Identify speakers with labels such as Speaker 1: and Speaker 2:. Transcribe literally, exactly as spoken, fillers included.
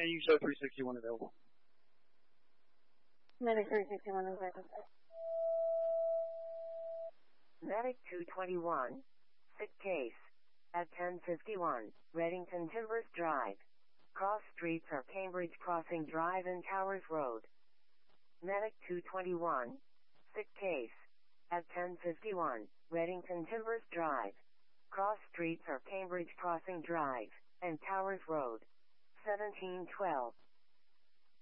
Speaker 1: and you show three sixty-one available.
Speaker 2: Medic three sixty-one available.
Speaker 3: Medic two twenty-one, sick case, at ten fifty-one, Reddington Timbers Drive. Cross streets are Cambridge Crossing Drive and Towers Road. Medic two twenty-one, sick case, at ten fifty-one, Reddington Timbers Drive. Cross streets are Cambridge Crossing Drive and Towers Road. seventeen twelve.